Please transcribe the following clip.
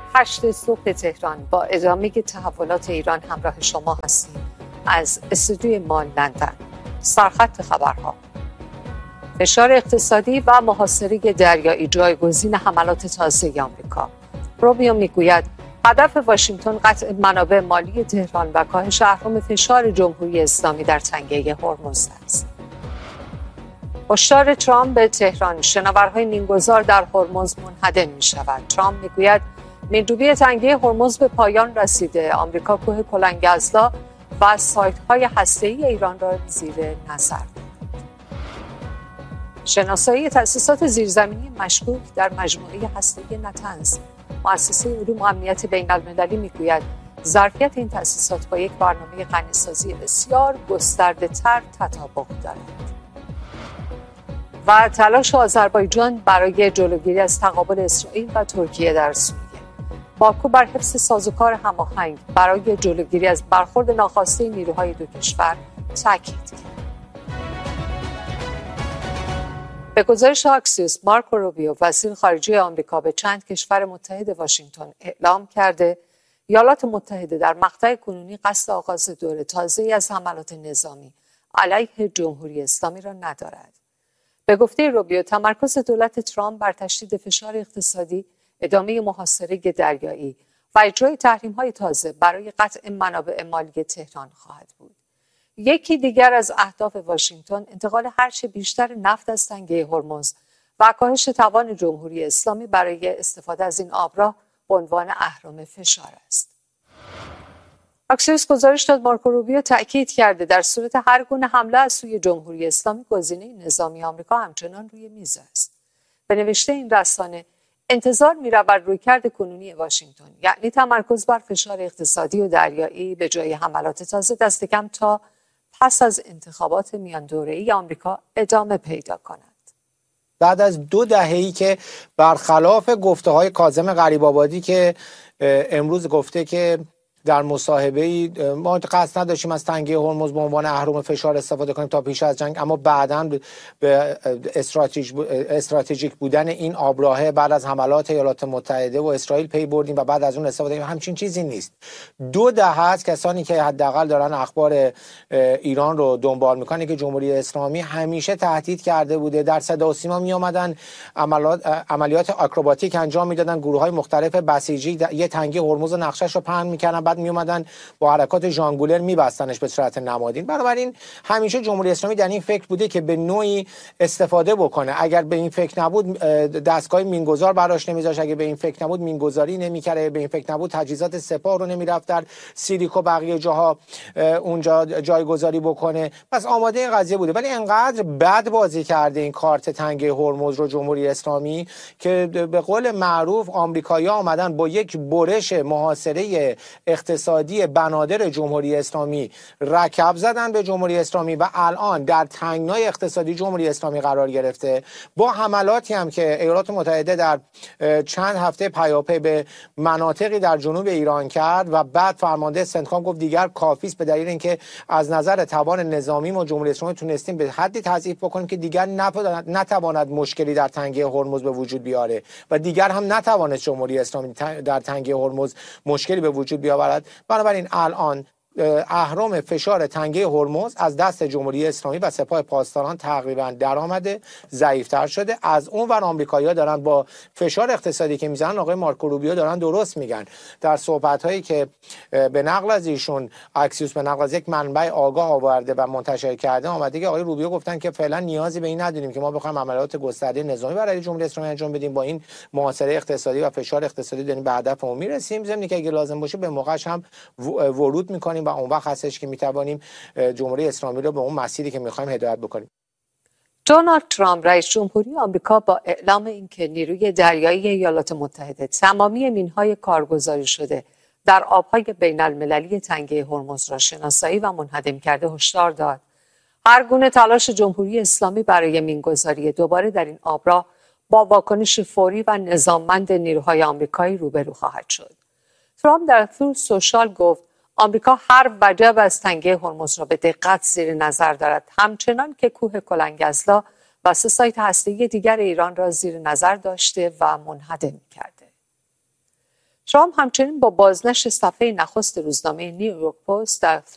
8 صبح تهران با ادامه تحولات ایران همراه شما هستیم از استودیوی ما لندن. سرخط خبرها: فشار اقتصادی و محاصره دریایی جایگزین حملات تازه آمریکا. روبیو میگوید هدف واشنگتن قطع منابع مالی تهران و کاهش اهرم فشار جمهوری اسلامی در تنگه هرمز است. هشدار ترامپ به تهران: شناورهای مینگذار در هرمز منهدم می شود. ترامپ میگوید میندوبی تنگه هرمز به پایان رسیده. آمریکا کوه کلنگ‌ازلا و سایت‌های هسته‌ای ایران را زیر نظر دارد. شناسایی تأسیسات زیرزمینی مشکوک در مجموعه هسته‌ای نتنز. مؤسسه علوم و امنیت بین‌المللی میگوید ظرفیت این تأسیسات با یک برنامه غنی‌سازی بسیار گسترده‌تر تطابق دارد. و تلاش آذربایجان برای جلوگیری از تقابل اسرائیل و ترکیه در سوریه. باکو بر حفظ سازوکار هماهنگ برای جلوگیری از برخورد ناخواسته نیروهای دو کشور تاکید کرد. به گزارش آکسیوس، مارکو روبیو وزیر خارجه آمریکا به چند کشور متحد واشنگتن اعلام کرده ایالات متحده در مقطع کنونی قصد آغاز دور تازه‌ای از حملات نظامی علیه جمهوری اسلامی را ندارد. به گفته روبیو، تمرکز دولت ترامپ بر تشدید فشار اقتصادی، ادامه محاصره دریایی و اجرای تحریم‌های تازه برای قطع منابع مالی تهران خواهد بود. یکی دیگر از اهداف واشنگتن انتقال هرچه بیشتر نفت از تنگه هرمز و کاهش توان جمهوری اسلامی برای استفاده از این آبراه به عنوان اهرم فشار است. اکسیوس گزارش داد مارکو روبیو تأکید کرده در صورت هر گونه حمله از سوی جمهوری اسلامی گزینه نظامی آمریکا همچنان روی میز است. به نوشته این رسانه انتظار می‌رود رویکرد کنونی واشنگتن، یعنی تمرکز بر فشار اقتصادی و دریایی به جای حملات تازه، دست کم تا پس از انتخابات میان دوره‌ای آمریکا ادامه پیدا کند. بعد از 2 دهه‌ای که برخلاف گفته‌های کاظم غریب‌آبادی که امروز گفته که در مصاحبه‌ای ما قصد نداشتیم از تنگه هرمز به عنوان اهرم فشار استفاده کنیم تا پیش از جنگ، اما بعداً به استراتژیک بودن این آبراهه بعد از حملات ایالات متحده و اسرائیل پی بردیم و بعد از اون استفاده کنیم. همچین چیزی نیست. 2 دهه است کسانی که حداقل دارن اخبار ایران رو دنبال میکنن که جمهوری اسلامی همیشه تهدید کرده بوده، در صدا و سیما می اومدن عملیات آکروباتیک انجام میدادن، گروه‌های مختلف بسیجی یه تنگه هرمز نقشه‌اش رو پهن میکردن، بعد می اومدن با حرکات ژانگولر میبستنش به صورت نمادین. بنابراین همیشه جمهوری اسلامی در این فکر بوده که به نوعی استفاده بکنه. اگر به این فکر نبود دستگاه مینگذار براش نمیذاشت، اگه به این فکر نبود مینگذاری نمیکرد، به این فکر نبود تجهیزات سپاه رو نمیرفت در سیریکو بقیه جاها اونجا جایگذاری بکنه. پس آماده این قضیه بوده، ولی انقدر بد بازی کرده این کارت تنگه هرمز رو جمهوری اسلامی که به قول معروف آمریکایی‌ها آمدن با یک برش محاصره اقتصادی بنادر جمهوری اسلامی رکب زدن به جمهوری اسلامی و الان در تنگنای اقتصادی جمهوری اسلامی قرار گرفته، با حملاتی هم که ایالات متحده در چند هفته پیاپی به مناطقی در جنوب ایران کرد و بعد فرمانده سنتکام گفت دیگر کافی است، به دلیل اینکه از نظر توان نظامی ما جمهوری اسلامی تونستیم به حدی تضعیف بکنیم که دیگر نتواند مشکلی در تنگه هرمز به وجود بیاره و دیگر هم نتواند جمهوری اسلامی در تنگه هرمز مشکلی به وجود بیاورد. بنابراین الان اهرم فشار تنگه هرمز از دست جمهوری اسلامی و سپاه پاسداران تقریبا درآمده، ضعیف‌تر شده. از اون ور آمریکایی‌ها دارن با فشار اقتصادی که میزنن، آقای مارکو روبیو دارن درست میگن در صحبت‌هایی که به نقل از ایشون اکسیوس به نقل از یک منبع آگاه آورده و منتشر کرده، آمده که آقای روبیو گفتن که فعلا نیازی به این نداریم که ما بخوایم عملیات گسترده نظامی برای جمهوری اسلامی انجام بدیم، با این محاصره اقتصادی و فشار اقتصادی داریم به هدفمون میرسیم، ضمن که اگه لازم باشه به موقعش هم ورود می‌کنیم و اون وقت هستش که میتوانیم جمهوری اسلامی رو به اون مسیری که میخوایم هدایت بکنیم. دونالد ترامپ رئیس جمهوری آمریکا با اعلام اینکه نیروی دریایی ایالات متحده تمامی مین‌های کارگزاری شده در آب‌های بین‌المللی تنگه هرمز را شناسایی و منهدم کرده هشدار داد هر گونه تلاش جمهوری اسلامی برای مین‌گذاری دوباره در این آبراه با واکنش فوری و نظاممند نیروهای آمریکایی روبرو خواهد شد. ترامپ در تروث سوشال گفت آمریکا هر وجب از تنگه هرمز را به دقت زیر نظر دارد، همچنان که کوه کلنگ‌ازلا و 3 سایت هسته‌ای دیگر ایران را زیر نظر داشته و منهدم کرده. ترامپ همچنین با بازنشر صفحه نخست روزنامه نیویورک پست در